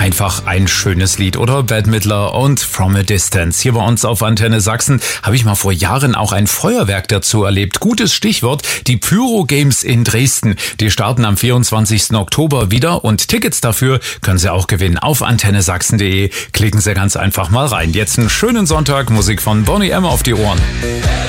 Einfach ein schönes Lied, oder? Bette Midler und From a Distance. Hier bei uns auf Antenne Sachsen habe ich mal vor Jahren auch ein Feuerwerk dazu erlebt. Gutes Stichwort, die Pyro Games in Dresden. Die starten am 24. Oktober wieder und Tickets dafür können Sie auch gewinnen auf antennesachsen.de. Klicken Sie ganz einfach mal rein. Jetzt einen schönen Sonntag, Musik von Boney M. auf die Ohren.